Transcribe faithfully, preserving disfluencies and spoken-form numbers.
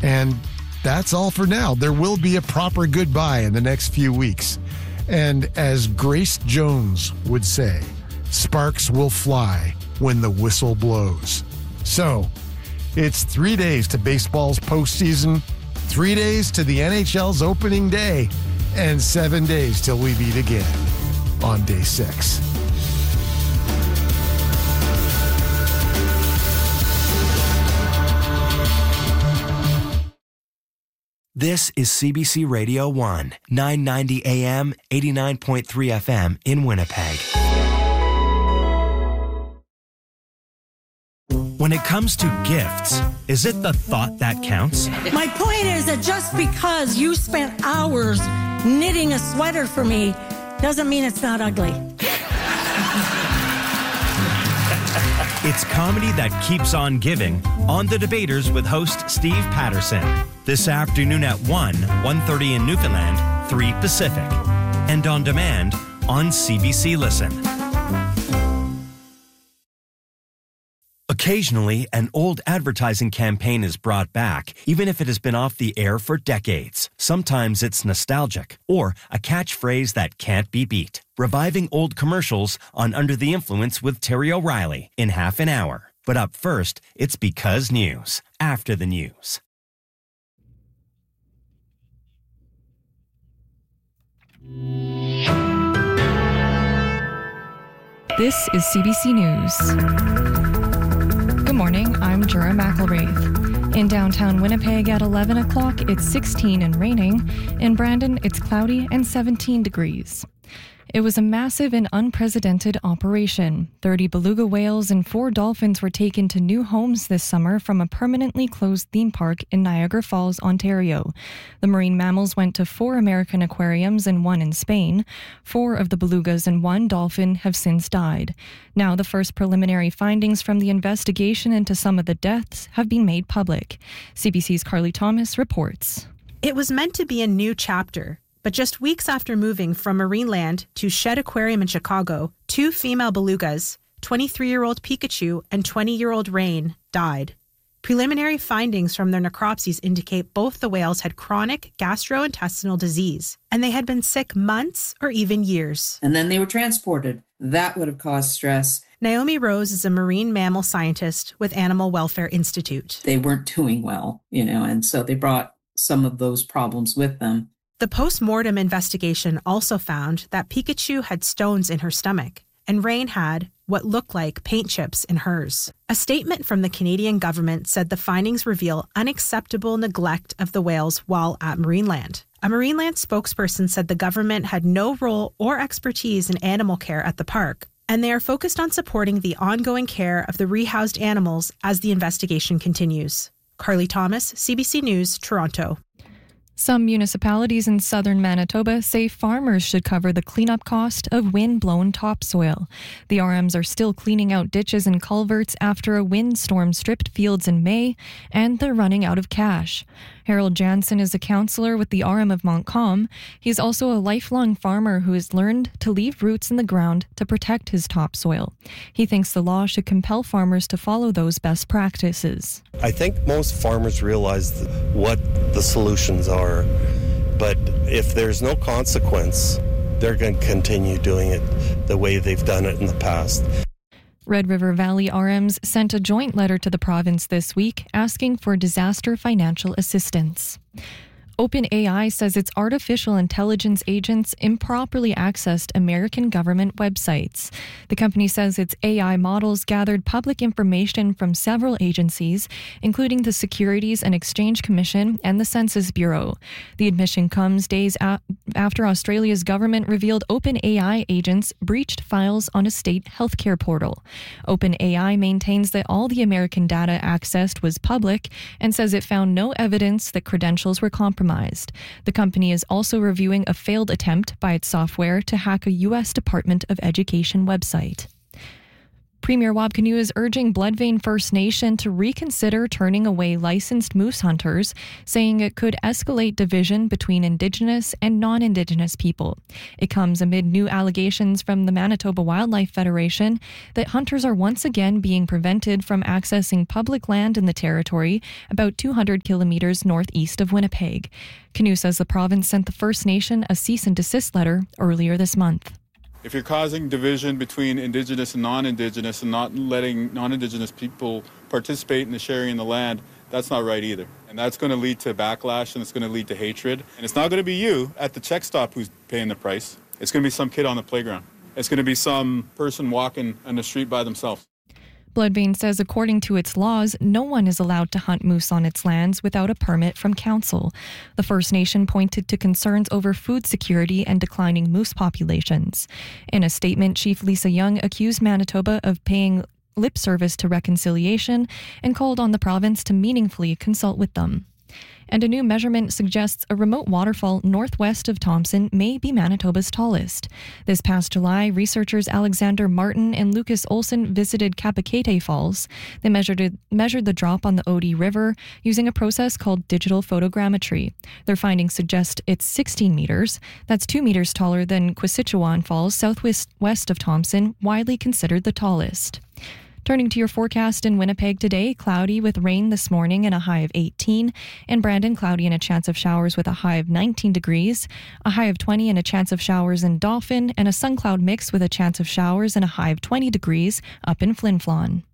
And that's all for now. There will be a proper goodbye in the next few weeks. And as Grace Jones would say, sparks will fly when the whistle blows. So, it's three days to baseball's postseason, three days to the N H L's opening day, and seven days till we meet again on day six. This is C B C Radio one, nine ninety A M, eighty-nine point three F M in Winnipeg. When it comes to gifts, is it the thought that counts? My point is that just because you spent hours knitting a sweater for me doesn't mean it's not ugly. It's comedy that keeps on giving on The Debaters with host Steve Patterson. This afternoon at one, one thirty in Newfoundland, three Pacific. And on demand on C B C Listen. Occasionally, an old advertising campaign is brought back, even if it has been off the air for decades. Sometimes it's nostalgic, or a catchphrase that can't be beat. Reviving old commercials on Under the Influence with Terry O'Reilly in half an hour. But up first, it's Because News, after the news. This is C B C News. Good morning, I'm Jura McElraith. In downtown Winnipeg at eleven o'clock, it's sixteen and raining. In Brandon, it's cloudy and seventeen degrees. It was a massive and unprecedented operation. thirty beluga whales and four dolphins were taken to new homes this summer from a permanently closed theme park in Niagara Falls, Ontario. The marine mammals went to four American aquariums and one in Spain. Four of the belugas and one dolphin have since died. Now, the first preliminary findings from the investigation into some of the deaths have been made public. C B C's Carly Thomas reports. It was meant to be a new chapter. But just weeks after moving from Marineland to Shed Aquarium in Chicago, two female belugas, twenty-three-year-old Pikachu and twenty-year-old Rain, died. Preliminary findings from their necropsies indicate both the whales had chronic gastrointestinal disease, and they had been sick months or even years. And then they were transported. That would have caused stress. Naomi Rose is a marine mammal scientist with Animal Welfare Institute. They weren't doing well, you know, and so they brought some of those problems with them. The post-mortem investigation also found that Pikachu had stones in her stomach, and Rain had what looked like paint chips in hers. A statement from the Canadian government said the findings reveal unacceptable neglect of the whales while at Marineland. A Marineland spokesperson said the government had no role or expertise in animal care at the park, and they are focused on supporting the ongoing care of the rehoused animals as the investigation continues. Carly Thomas, C B C News, Toronto. Some municipalities in southern Manitoba say farmers should cover the cleanup cost of wind-blown topsoil. The R Ms are still cleaning out ditches and culverts after a windstorm stripped fields in May, and they're running out of cash. Harold Jansen is a councillor with the R M of Montcalm. He's also a lifelong farmer who has learned to leave roots in the ground to protect his topsoil. He thinks the law should compel farmers to follow those best practices. I think most farmers realize what the solutions are, but if there's no consequence, they're going to continue doing it the way they've done it in the past. Red River Valley R Ms sent a joint letter to the province this week asking for disaster financial assistance. OpenAI says its artificial intelligence agents improperly accessed American government websites. The company says its A I models gathered public information from several agencies, including the Securities and Exchange Commission and the Census Bureau. The admission comes days a- after Australia's government revealed OpenAI agents breached files on a state healthcare portal. OpenAI maintains that all the American data accessed was public and says it found no evidence that credentials were compromised. The company is also reviewing a failed attempt by its software to hack a U S Department of Education website. Premier Wabkanu is urging Bloodvein First Nation to reconsider turning away licensed moose hunters, saying it could escalate division between Indigenous and non-Indigenous people. It comes amid new allegations from the Manitoba Wildlife Federation that hunters are once again being prevented from accessing public land in the territory about two hundred kilometers northeast of Winnipeg. Canoe says the province sent the First Nation a cease and desist letter earlier this month. If you're causing division between Indigenous and non-Indigenous and not letting non-Indigenous people participate in the sharing of the land, that's not right either. And that's going to lead to backlash and it's going to lead to hatred. And it's not going to be you at the check stop who's paying the price. It's going to be some kid on the playground. It's going to be some person walking on the street by themselves. Bloodvein says according to its laws, no one is allowed to hunt moose on its lands without a permit from council. The First Nation pointed to concerns over food security and declining moose populations. In a statement, Chief Lisa Young accused Manitoba of paying lip service to reconciliation and called on the province to meaningfully consult with them. And a new measurement suggests a remote waterfall northwest of Thompson may be Manitoba's tallest. This past July, researchers Alexander Martin and Lucas Olson visited Kapakete Falls. They measured it, measured the drop on the Odie River using a process called digital photogrammetry. Their findings suggest it's sixteen meters. That's two meters taller than Quisichouan Falls, southwest west of Thompson, widely considered the tallest. Turning to your forecast in Winnipeg today, cloudy with rain this morning and a high of eighteen. In Brandon, cloudy and a chance of showers with a high of nineteen degrees. A high of twenty and a chance of showers in Dauphin, and a sun cloud mix with a chance of showers and a high of twenty degrees up in Flin Flon.